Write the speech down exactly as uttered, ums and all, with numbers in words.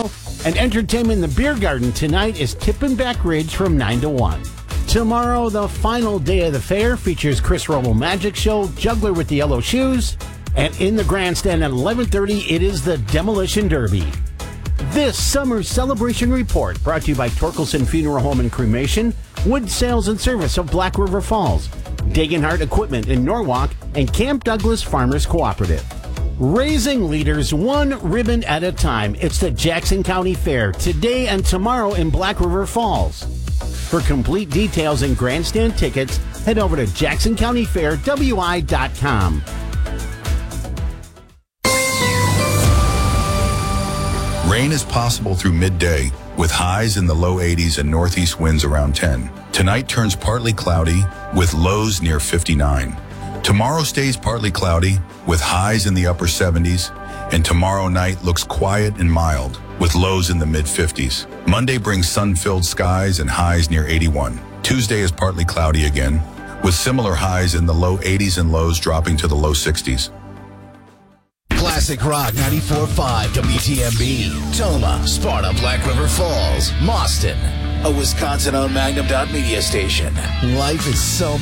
tomorrow. And entertainment in the Beer Garden tonight is Tippenback Ridge from nine to one. Tomorrow, the final day of the fair features Chris Robo Magic Show, Juggler with the Yellow Shoes, and in the grandstand at eleven thirty, it is the Demolition Derby. This summer celebration report brought to you by Torkelson Funeral Home and Cremation, Wood Sales and Service of Black River Falls, Dagenhart Equipment in Norwalk, and Camp Douglas Farmers Cooperative. Raising leaders one ribbon at a time. It's the Jackson County Fair today and tomorrow in Black River Falls. For complete details and grandstand tickets, head over to jackson county fair w i dot com. Rain is possible through midday, with highs in the low eighties and northeast winds around ten. Tonight turns partly cloudy, with lows near fifty-nine. Tomorrow stays partly cloudy, with highs in the upper seventies, and tomorrow night looks quiet and mild, with lows in the mid-fifties. Monday brings sun-filled skies and highs near eighty-one. Tuesday is partly cloudy again, with similar highs in the low eighties and lows dropping to the low sixties. Classic Rock ninety-four point five W T M B, Toma, Sparta, Black River Falls, Mauston, a Wisconsin-owned Magnum Dot Media station. Life is so